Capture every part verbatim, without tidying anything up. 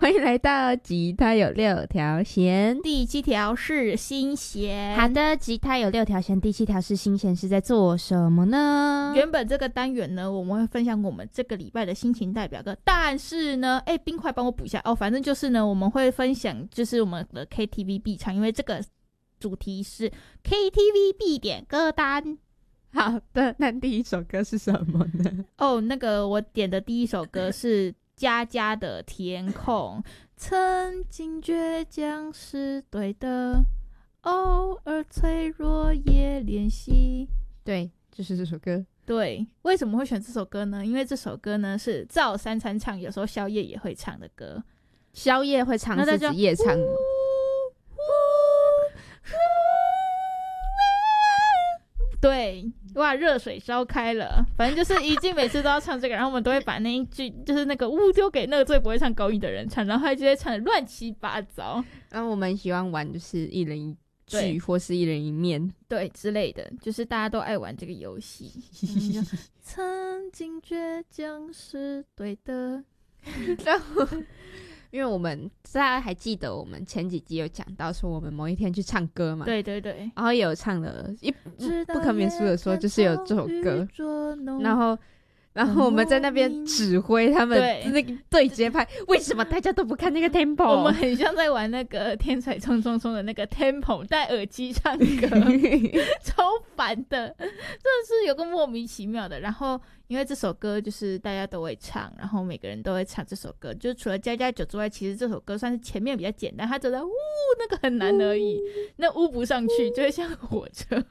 欢迎来到吉他有六条弦， 第七条是心弦。 好的，吉他有六条弦，第七条是心弦，是在做什么呢？ 原本这个单元呢，我们会分享我们这个礼拜的心情代表歌，但是呢，哎，冰块帮我补一下哦。反正就是呢，我们会分享就是我们的 K T V 必唱，因为这个主题是 K T V 必点歌单。 好的，那第一首歌是什么呢？ 哦，那个我点的第一首歌是佳佳的天空。曾经倔强是对的，偶尔脆弱也练习。 对，就是这首歌。 对，为什么会选这首歌呢？因为这首歌呢是照三餐唱，有时候宵夜也会唱的歌。 宵夜会唱，是指夜唱吗？ 对，哇，热水烧开了，反正就是一进每次都要唱这个，然后我们都会把那一句就是那个呜丢给那个最不会唱高音的人唱，然后他就会唱的乱七八糟。 然后我们喜欢玩就是一人一句或是一人一面， 对之类的，就是大家都爱玩这个游戏。嗯、曾经倔强是对的， 然后因为我们大家还记得我们前几集有讲到说我们某一天去唱歌嘛， 对对对， 然后也有唱了一不可免俗的说就是有这首歌，然后然后我们在那边指挥他们那个对节拍，为什么大家都不看那个 tempo？ 我们很像在玩那个天才冲冲冲的那个 tempo， 戴耳机唱歌，超烦的，真的是有个莫名其妙的。然后因为这首歌就是大家都会唱，然后每个人都会唱这首歌，就除了加加酒之外，其实这首歌算是前面比较简单，它只在呜那个很难而已，那呜不上去就会像火车。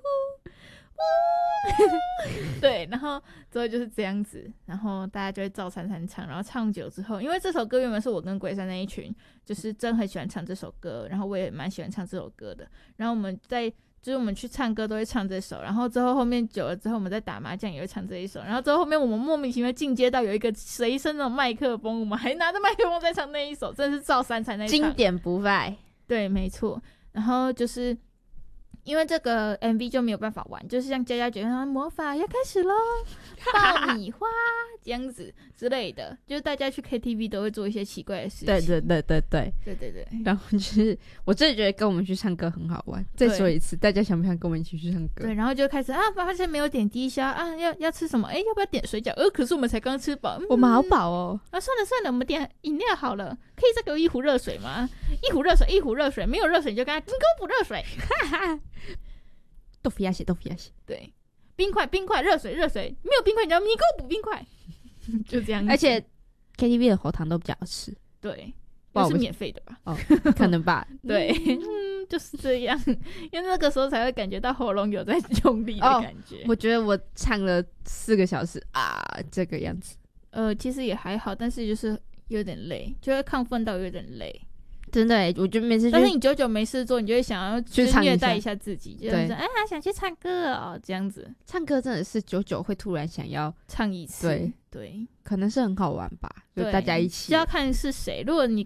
对，然后之后就是这样子，然后大家就会照三三唱，然后唱久之后，因为这首歌原本是我跟鬼山那一群就是真很喜欢唱这首歌，然后我也蛮喜欢唱这首歌的，然后我们在就是我们去唱歌都会唱这首，然后之后后面久了之后我们在打麻将也会唱这一首，然后之后后面我们莫名其妙进阶到有一个随身的麦克风，我们还拿着麦克风在唱那一首，真的是照三才那一唱， 经典不败。对， 没错。然后就是因为这个 M V 就没有办法玩，就是像佳佳觉得魔法要开始咯，爆米花这样子之类的，就是大家去 K T V 都会做一些奇怪的事情。 对对对对对对对对。 然后就是我真的觉得跟我们去唱歌很好玩。再说一次，大家想不想跟我们一起去唱歌？ 对，然后就开始啊，发现没有点低消啊，要要吃什么？哎，要不要点水饺？呃，可是我们才刚吃饱、嗯， 我们好饱哦。 啊，算了算了，我们点饮料好了。可以再给我一壶热水吗？一壶热水，一壶热水，没有热水你就跟他，你给我补热水。哈哈。 豆腐鸭血，豆腐鸭血， 对，冰块，冰块，热水，热水，没有冰块，你要你给我补冰块，就这样子。 而且 K T V 的喉糖都比较好吃， 对，都是免费的吧？ 哦，可能吧。 对，嗯，就是这样，因为那个时候才会感觉到喉咙有在用力的感觉。 哦、我觉得我唱了四个小时啊，这个样子。 呃，其实也还好，但是就是有点累，就会亢奋到有点累。 真的耶，我觉得每次但是你久久没事做，你就会想要去虐待一下自己，就是说，哎，想去唱歌哦，这样子。 唱歌真的是久久会突然想要唱一次， 对对， 可能是很好玩吧，就大家一起。 就要看是谁，如果你